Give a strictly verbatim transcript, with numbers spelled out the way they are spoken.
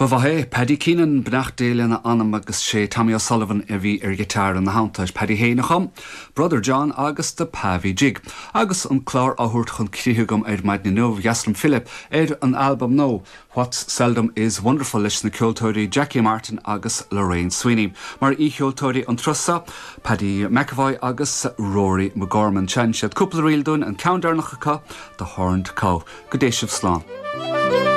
Ba bhé Paddy Keenan benacht déilena anam agus sé Tommy O'Sullivan a bhí ar gitar an na hantais Paddy Hénacham, Brother John agus de Pavi Jig. Agus an clár áhúirt chun clíthegum ar maid na nómh Yaslin Philip ar an album nó, What Seldom Is Wonderful leis na ceoltóirí Jackie Martin agus Lorraine Sweeney. Mar í ceoltóirí an trusa, Paddy McAvoy agus Rory McGorman Chan siad cúpla riil dún an countdown nach the Horned Cow. Good day, Shiv Slán.